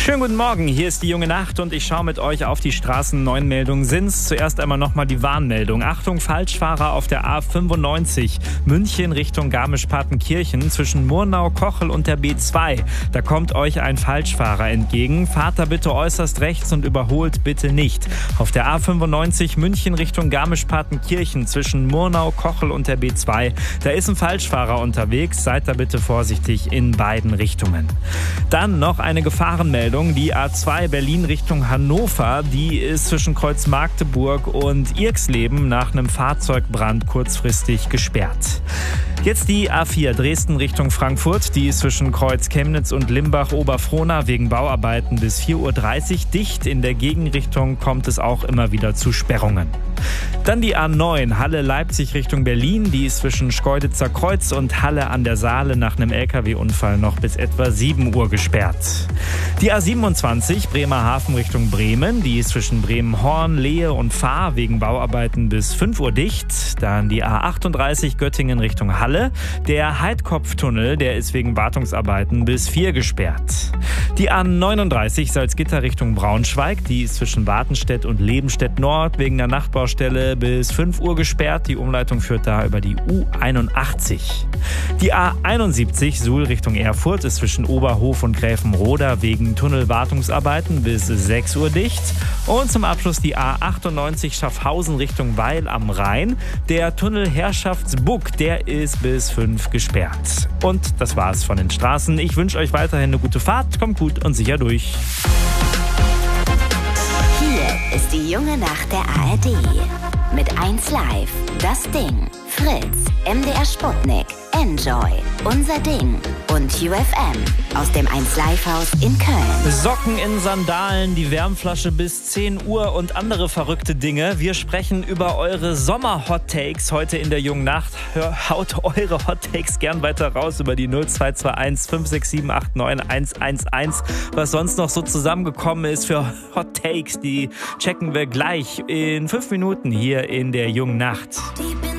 Schönen guten Morgen, hier ist die junge Nacht und ich schaue mit euch auf die Straßen. 9 Meldungen sind's. Zuerst einmal nochmal die Warnmeldung. Achtung, Falschfahrer auf der A95 München Richtung Garmisch-Partenkirchen zwischen Murnau, Kochel und der B2. Da kommt euch ein Falschfahrer entgegen. Fahrt da bitte äußerst rechts und überholt bitte nicht. Auf der A95 München Richtung Garmisch-Partenkirchen zwischen Murnau, Kochel und der B2. Da ist ein Falschfahrer unterwegs. Seid da bitte vorsichtig in beiden Richtungen. Dann noch eine Gefahrenmeldung. Die A2 Berlin Richtung Hannover, die ist zwischen Kreuz Magdeburg und Irxleben nach einem Fahrzeugbrand kurzfristig gesperrt. Jetzt die A4 Dresden Richtung Frankfurt, die ist zwischen Kreuz Chemnitz und Limbach-Oberfrohna wegen Bauarbeiten bis 4:30 Uhr dicht. In der Gegenrichtung kommt es auch immer wieder zu Sperrungen. Dann die A9 Halle-Leipzig Richtung Berlin, die ist zwischen Schkeuditzer Kreuz und Halle an der Saale nach einem LKW-Unfall noch bis etwa 7 Uhr gesperrt. Die A27 Bremerhaven Richtung Bremen, die ist zwischen Bremen-Horn, Lehe und Fahr wegen Bauarbeiten bis 5 Uhr dicht. Dann die A38 Göttingen Richtung Halle. Der Heidkopftunnel, der ist wegen Wartungsarbeiten bis 4 gesperrt. Die A39 Salzgitter Richtung Braunschweig, die ist zwischen Wartenstedt und Lebenstedt Nord wegen der Nachtbaustelle bis 5 Uhr gesperrt. Die Umleitung führt da über die U81. Die A71 Suhl Richtung Erfurt ist zwischen Oberhof und Gräfenroda wegen Tunnelwartungsarbeiten bis 6 Uhr dicht. Und zum Abschluss die A98 Schaffhausen Richtung Weil am Rhein. Der Tunnel Herrschaftsbuck, der ist bis 5 gesperrt. Und das war's von den Straßen. Ich wünsche euch weiterhin eine gute Fahrt. Kommt gut und sicher durch. Hier ist die junge Nacht der ARD. Mit 1 Live, das Ding, Fritz, MDR Sputnik, Enjoy, Unser Ding und UFM aus dem 1 Live Haus in Köln. Socken in Sandalen, die Wärmflasche bis 10 Uhr und andere verrückte Dinge. Wir sprechen über eure Sommer-Hot-Takes heute in der jungen Nacht. Haut eure Hot-Takes gern weiter raus über die 0221 567 89 111. Was sonst noch so zusammengekommen ist für Hot-Takes, die checken wir gleich in 5 Minuten hier in der jungen Nacht.